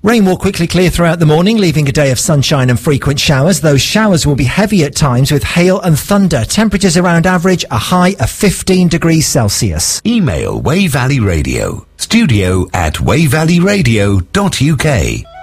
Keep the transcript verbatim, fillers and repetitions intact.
Rain will quickly clear throughout the morning, leaving a day of sunshine and frequent showers. Those showers will be heavy at times with hail and thunder. Temperatures around average, a high of fifteen degrees Celsius. Email Wey Valley Radio, studio at wey valley radio dot u k.